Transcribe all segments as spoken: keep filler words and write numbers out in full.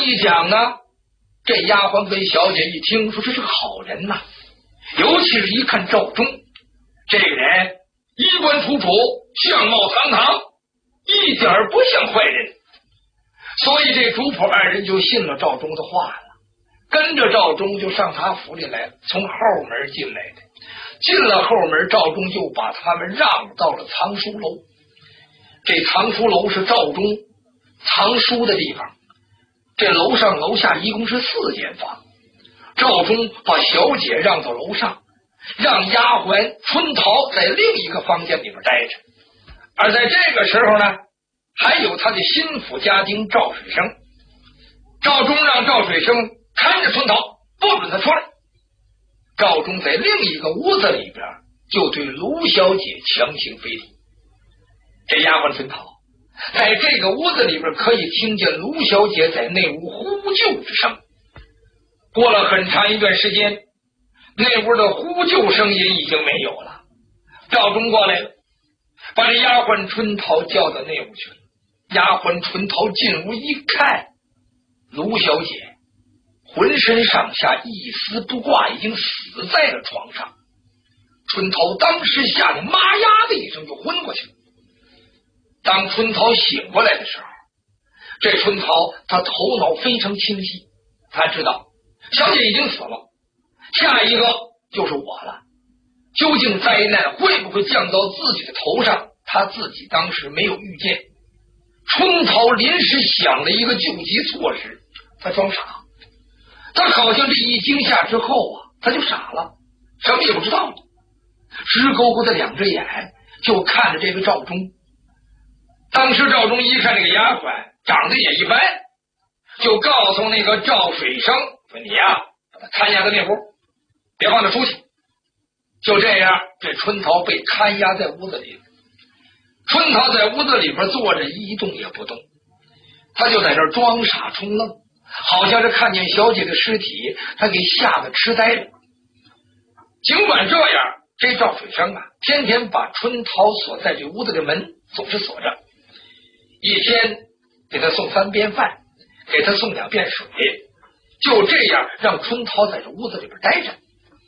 一讲呢，这丫鬟跟小姐一听说这是个好人呐、啊，尤其是一看赵忠这个人衣冠楚楚，相貌堂堂，一点不像坏人，所以这主仆二人就信了赵忠的话了，跟着赵忠就上他府里来了，从后门进来的。进了后门，赵忠就把他们让到了藏书楼。这藏书楼是赵忠藏书的地方，这楼上楼下一共是四间房。赵忠把小姐让到楼上，让丫鬟春桃在另一个房间里边待着。而在这个时候呢，还有他的心腹家丁赵水生。赵忠让赵水生看着春桃，不准他出来。赵忠在另一个屋子里边就对卢小姐强行非礼。这丫鬟春桃在这个屋子里边可以听见卢小姐在内屋呼救之声。过了很长一段时间，那屋的呼救声音已经没有了。赵忠过来了，把这丫鬟春桃叫到内屋去了。丫鬟春桃进屋一看，卢小姐浑身上下一丝不挂，已经死在了床上。春桃当时吓得妈呀的一声就昏过去了。当春桃醒过来的时候，这春桃她头脑非常清晰，她知道小姐已经死了，下一个就是我了。究竟灾难会不会降到自己的头上，她自己当时没有预见。春桃临时想了一个救急措施，她装傻。他好像这一惊吓之后啊，他就傻了，什么也不知道了，直勾勾的两只眼就看着这个赵忠。当时赵忠一看这个丫鬟长得也一般，就告诉那个赵水生说：“你呀、啊，把他看押在那屋，别放他出去。”就这样，这春桃被看押在屋子里。春桃在屋子里边坐着一动也不动，他就在这儿装傻充愣。好像是看见小姐的尸体，他给吓得痴呆了。尽管这样，这赵水生啊，天天把春桃锁在这屋子的门总是锁着，一天给他送三遍饭，给他送两遍水，就这样让春桃在这屋子里边待着。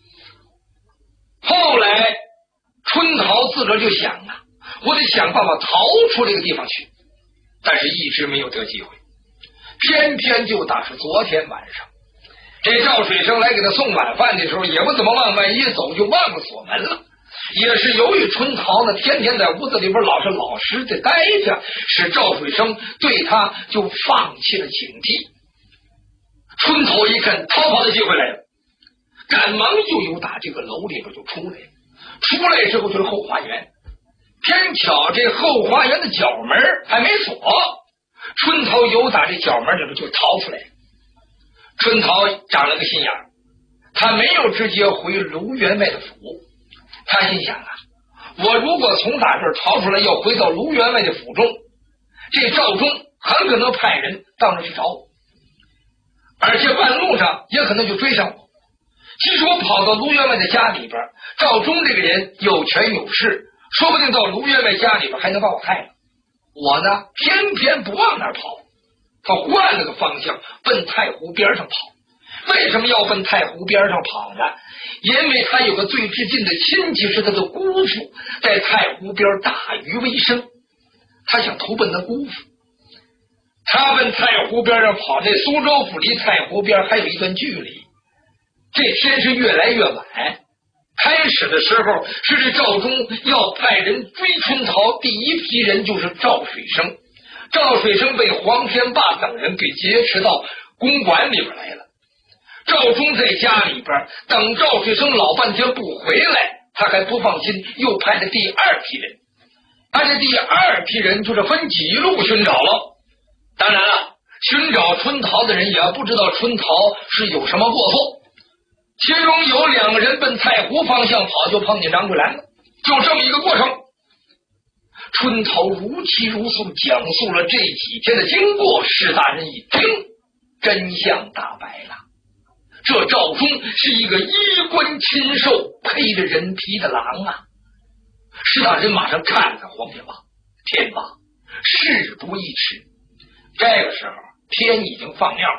后来春桃自个儿就想啊，我得想办法逃出这个地方去，但是一直没有得机会。偏偏就打是昨天晚上，这赵水生来给他送晚饭的时候，也不怎么往外一走就忘了锁门了。也是由于春桃呢天天在屋子里边老是老实的待着，使赵水生对他就放弃了警惕。春桃一看逃跑的机会来了，赶忙就由打这个楼里边就出来了。出来之后就是后花园，偏巧这后花园的角门还没锁，春桃由打这角门里边就逃出来了。春桃长了个心眼儿，他没有直接回卢员外的府，他心想啊，我如果从打这儿逃出来要回到卢员外的府中，这赵忠很可能派人到那去找我，而且半路上也可能就追上我。其实我跑到卢员外的家里边，赵忠这个人有权有势，说不定到卢员外家里边还能把我害了。我呢偏偏不往那儿跑，他换了个方向奔太湖边上跑。为什么要奔太湖边上跑呢？因为他有个最至近的亲戚是他的姑父，在太湖边打鱼为生，他想投奔他姑父。他奔太湖边上跑，这苏州府离太湖边还有一段距离。这天是越来越晚，开始的时候是这赵忠要派人追春桃，第一批人就是赵水生。赵水生被黄天霸等人给劫持到公馆里边来了。赵忠在家里边等赵水生老半天不回来，他还不放心，又派了第二批人。而这第二批人就是分几路寻找了。当然了，寻找春桃的人也不知道春桃是有什么过错。其中有两个人奔太湖方向跑，就碰见张桂兰了，就这么一个过程。春桃如泣如诉讲述了这几天的经过，史大人一听，真相大白了。这赵忠是一个衣冠禽兽，披着人皮的狼啊！史大人马上看看黄天霸，天霸，事不宜迟。这个时候天已经放亮，